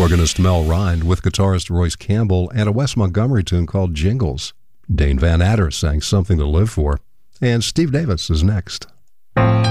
Organist Mel Rind with guitarist Royce Campbell and a Wes Montgomery tune called Jingles. Dane Van Adder sang Something to Live For. And Steve Davis is next.